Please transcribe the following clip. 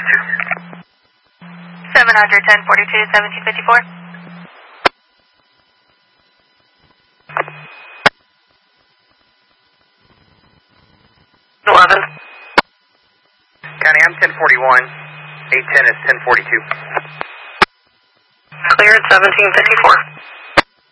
700, 1042, 1754. 11. County, I'm 1041. 810 is 1042. Cleared 1754.